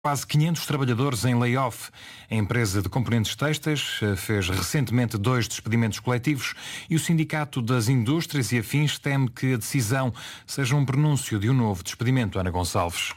Quase 500 trabalhadores em layoff. A empresa de componentes têxteis fez recentemente 2 despedimentos coletivos e o Sindicato das Indústrias e Afins teme que a decisão seja um prenúncio de um novo despedimento. Ana Gonçalves.